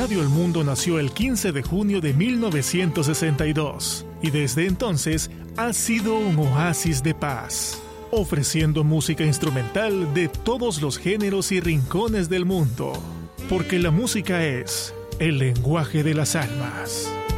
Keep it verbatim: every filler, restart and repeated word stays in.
Radio El Mundo nació el quince de junio de mil novecientos sesenta y dos y desde entonces ha sido un oasis de paz, ofreciendo música instrumental de todos los géneros y rincones del mundo, porque la música es el lenguaje de las almas.